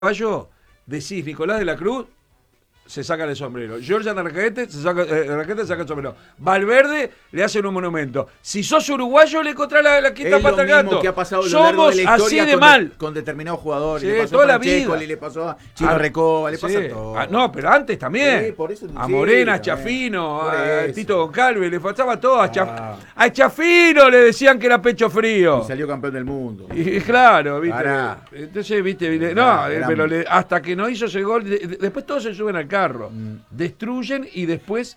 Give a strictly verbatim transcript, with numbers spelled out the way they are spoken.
Caballo, decís Nicolás de la Cruz, se saca el sombrero. Giorgia Arraquete se saca, eh, Arraquete se saca el sombrero. Valverde le hacen un monumento. Si sos uruguayo, le encontrás la, la quinta Es pata lo al mismo gato. que ha pasado a lo Somos largo de la así historia de con, mal. de, con determinados jugadores. Sí, le pasó toda a la Francesco, vida. le pasó a Chino Ah, Recoba, le sí. pasa a todos. Ah, no, pero antes también. Sí, por eso, a sí, Morena, a también. Chafino, Por a eso. Tito Goncalves, le faltaba todo. A, Ah. Chaf- a Chafino le decían que era pecho frío. Y salió campeón del mundo. Y claro, viste. Pará. Entonces, viste, no, Pará, eh, era- pero le- hasta que no hizo ese gol, de- de- después todos se suben al carro, Mm. destruyen y después